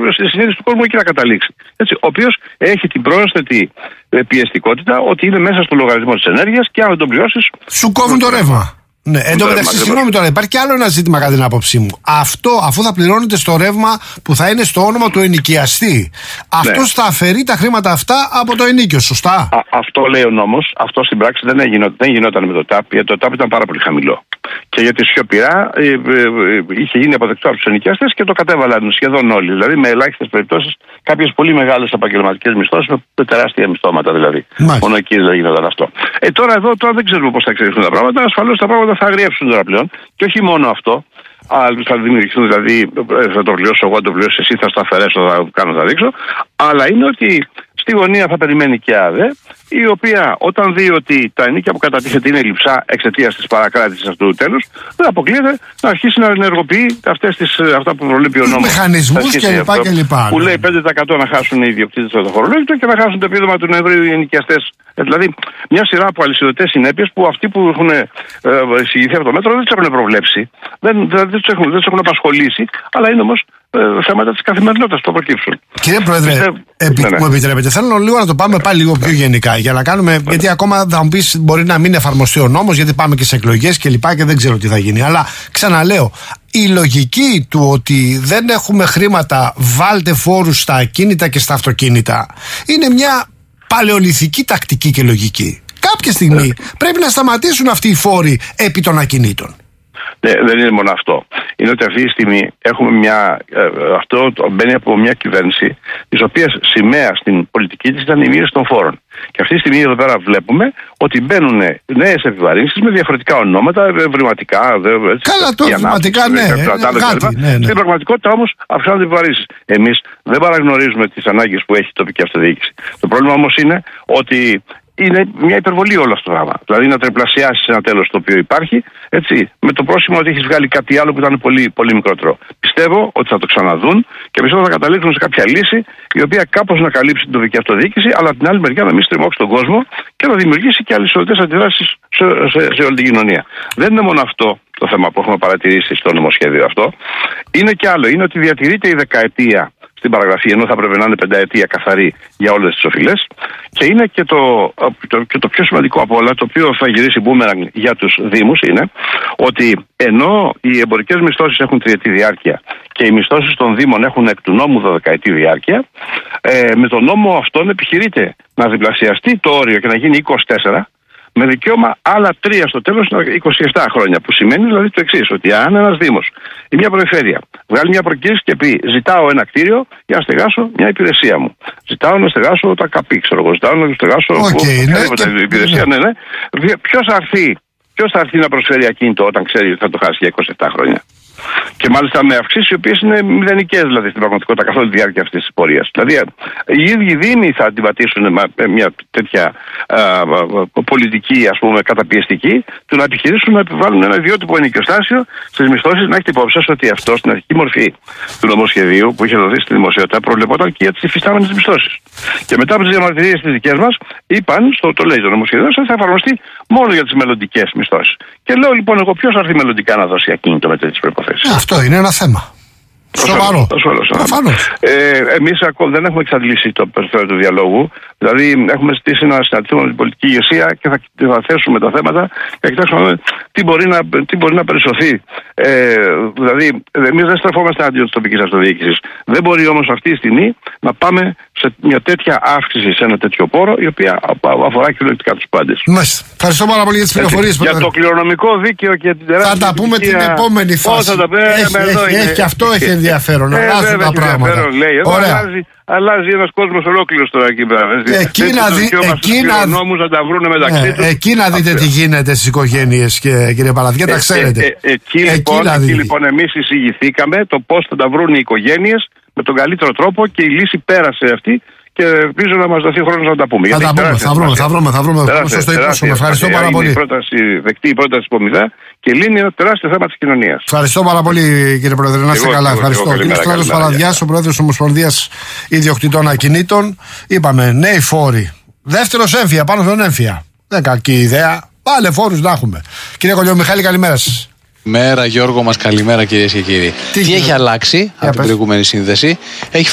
στη συνείδηση του κόσμου εκεί να καταλήξει. Έτσι, ο οποίος έχει την πρόσθετη πιεστικότητα ότι είναι μέσα στο λογαριασμό της ενέργειας και αν δεν τον πληρώσεις. Σου κόβουν το ρεύμα. Ναι, εν τω μεταξύ, συγγνώμη τώρα, υπάρχει και άλλο ένα ζήτημα κατά την άποψή μου. Αφού θα πληρώνεται στο ρεύμα που θα είναι στο όνομα του ενοικιαστή, αυτός θα αφαιρεί τα χρήματα αυτά από το ενίκιο, σωστά? Αυτό λέει ο νόμος. Αυτό στην πράξη δεν γινόταν με το ΤΑΠ, γιατί το ΤΑΠ ήταν πάρα πολύ χαμηλό. Και γιατί σιωπηρά είχε γίνει αποδεκτό από τους ενοικιαστές και το κατέβαλαν σχεδόν όλοι. Δηλαδή με ελάχιστες περιπτώσεις, κάποιες πολύ μεγάλες επαγγελματικές μισθώσεις με τεράστια μισθώματα δηλαδή. Μόνο εκεί δεν γινόταν αυτό. Τώρα δεν ξέρουμε πώς θα εξελιχθούν τα πράγματα. Ασφαλώς τα πράγματα θα αγριέψουν τώρα πλέον. Και όχι μόνο αυτό. Θα δημιουργηθούν, δηλαδή θα το πληρώσω εγώ, θα το πληρώσω εσύ, θα στο αφαιρέσω, θα κάνω, θα δείξω. Αλλά είναι ότι στη γωνία θα περιμένει και ΑΔΕ, η οποία όταν δει ότι τα ενίκια που κατατίθεται είναι λειψά εξαιτίας της παρακράτησης αυτού του τέλους, δεν αποκλείεται να αρχίσει να ενεργοποιεί αυτά που προβλέπει ο νόμος. Μηχανισμούς κλπ. Που λέει 5% να χάσουν οι ιδιοκτήτες του χωρολόγητο και να χάσουν το επίδομα του Νοεμβρίου οι ενοικιαστές. Δηλαδή, μια σειρά από αλυσιδωτές συνέπειες που αυτοί που έχουν εισηγηθεί από το μέτρο δεν τις έχουν προβλέψει, δεν τις έχουν απασχολήσει, αλλά είναι όμως θέματα της καθημερινότητας που θα προκύψουν. Κύριε Πρόεδρε, μου επιτρέπετε, θέλω λίγο να το πάμε πάλι λίγο πιο γενικά. Για να κάνουμε, γιατί ακόμα θα μου πεις μπορεί να μην εφαρμοστεί ο νόμος, γιατί πάμε και σε εκλογές και λοιπά και δεν ξέρω τι θα γίνει. Αλλά ξαναλέω, η λογική του ότι δεν έχουμε χρήματα, βάλτε φόρους στα ακίνητα και στα αυτοκίνητα, είναι μια παλαιολιθική τακτική και λογική. Κάποια στιγμή πρέπει να σταματήσουν αυτοί οι φόροι επί των ακινήτων. Ναι, δεν είναι μόνο αυτό. Είναι ότι αυτή τη στιγμή έχουμε αυτό μπαίνει από μια κυβέρνηση της οποίας σημαία στην πολιτική της ήταν η μείωση των φόρων. Και αυτή τη στιγμή εδώ πέρα βλέπουμε ότι μπαίνουν νέες επιβαρύνσεις με διαφορετικά ονόματα, ευρηματικά. Καλά, το ευρηματικά, ναι. Στην πραγματικότητα όμως αυξάνονται οι επιβαρύνσεις. Εμείς δεν παραγνωρίζουμε τις ανάγκες που έχει η τοπική αυτοδιοίκηση. Το πρόβλημα όμως είναι ότι είναι μια υπερβολή όλο αυτό το πράγμα. Δηλαδή να τριπλασιάσει ένα τέλος το οποίο υπάρχει, έτσι, με το πρόσημο ότι έχει βγάλει κάτι άλλο που ήταν πολύ, πολύ μικρότερο. Πιστεύω ότι θα το ξαναδούν και πιστεύω ότι θα καταλήξουν σε κάποια λύση η οποία κάπως να καλύψει την τοπική αυτοδιοίκηση, αλλά από την άλλη μεριά να μην στριμώξει τον κόσμο και να δημιουργήσει και αλυσιδωτές αντιδράσεις σε όλη την κοινωνία. Δεν είναι μόνο αυτό το θέμα που έχουμε παρατηρήσει στο νομοσχέδιο αυτό. Είναι και άλλο. Είναι ότι διατηρείται η δεκαετία στην παραγραφή, ενώ θα πρέπει να είναι πενταετία καθαρή για όλες τις οφειλές. Και είναι και το πιο σημαντικό από όλα, το οποίο θα γυρίσει μπούμερανγκ για τους Δήμους, είναι ότι ενώ οι εμπορικές μισθώσεις έχουν τριετή διάρκεια και οι μισθώσεις των Δήμων έχουν εκ του νόμου 12ετή διάρκεια, με τον νόμο αυτόν επιχειρείται να διπλασιαστεί το όριο και να γίνει 24, με δικαίωμα άλλα 3 στο τέλος, 27 χρόνια. Που σημαίνει δηλαδή το εξής, ότι αν ένας Δήμος ή μια περιφέρεια βγάλει μια προκήρυξη και πει: ζητάω ένα κτίριο για να στεγάσω μια υπηρεσία μου. Ζητάω να στεγάσω τα καπί, ξέρω εγώ. Ζητάω να στεγάσω την υπηρεσία. Ναι. Ποιος θα έρθει να προσφέρει ακίνητο όταν ξέρει ότι θα το χάσει για 27 χρόνια? Και μάλιστα με αυξήσεις οι οποίες είναι μηδενικές, δηλαδή στην πραγματικότητα καθ' όλη τη διάρκεια αυτής της πορείας. Δηλαδή οι ίδιοι Δήμοι θα αντιβατήσουν με μια τέτοια πολιτική, ας πούμε, καταπιεστική, του να επιχειρήσουν να επιβάλλουν ένα ιδιότυπο ενοικιοστάσιο στις μισθώσεις. Να έχετε υπόψη σας ότι αυτό στην αρχική μορφή του νομοσχεδίου που είχε δοθεί στη δημοσιότητα προβλεπόταν και για τις υφιστάμενες μισθώσεις. Και μετά από τις διαμαρτυρίες τις δικές μας, είπαν, το λέει το νομοσχεδίο, ότι θα εφαρμοστεί μόνο για τις μελλοντικές μισθώσεις. Και λέω λοιπόν εγώ, ποιος θα έρθει μελλοντικά να δώσει ακίνητο με τέτοιες προϋποθέσεις? Αυτό είναι ένα θέμα. Σοβαρό. Εμείς δεν έχουμε εξαντλήσει το περιθώριο του διαλόγου. Δηλαδή, έχουμε ζητήσει να συναντηθούμε με την πολιτική ηγεσία και θα θέσουμε τα θέματα και θα κοιτάξουμε τι μπορεί να περισσωθεί. Δηλαδή, εμείς δεν στρεφόμαστε αντίον της τοπικής αυτοδιοίκησης. Δεν μπορεί όμως αυτή τη στιγμή να πάμε σε μια τέτοια αύξηση σε ένα τέτοιο πόρο, η οποία αφορά κυριολεκτικά τους πάντες. Μάλιστα. Ευχαριστώ πάρα πολύ για τις πληροφορίες. Για το κληρονομικό δίκαιο και την τεράστια. Θα τα πούμε την επόμενη φάση. Και αυτό έχει ενδιαφέρον. Αλλάζουν τα πράγματα. Αλλάζει ένας κόσμος ολόκληρος τώρα εκεί πέρα. Εκεί να δείτε τι γίνεται στις οικογένειες, κύριε Παλαδιά, τα ξέρετε. Εκεί λοιπόν εμείς εισηγηθήκαμε το πώς θα τα βρουν οι οικογένειες με τον καλύτερο τρόπο και η λύση πέρασε αυτή. Και ελπίζω να μας δοθεί χρόνος να τα πούμε. Θα βρούμε. Σωστό υπόσχομαι. Ευχαριστώ πάρα πολύ. Δεκτή η πρόταση Πομιδά και λύνει ένα τεράστιο θέμα της κοινωνίας. Ευχαριστώ πάρα πολύ, κύριε Πρόεδρε. Να είστε καλά. Ευχαριστώ. Κύριε Στράτος Παλαδιάς, ο Πρόεδρος της Ομοσπονδίας Ιδιοκτητών Ακινήτων. Είπαμε νέοι φόροι. Δεύτερος έμφυα, πάνω στον έμφυα. Δεν κακή ιδέα. Πάλι φόρους να έχουμε. Κύριε Κολιομιχάλη, καλημέρα σας. Μέρα Γιώργο μας, καλημέρα κυρίες και κύριοι. Τι έχει αλλάξει από την προηγούμενη σύνδεση? Έχει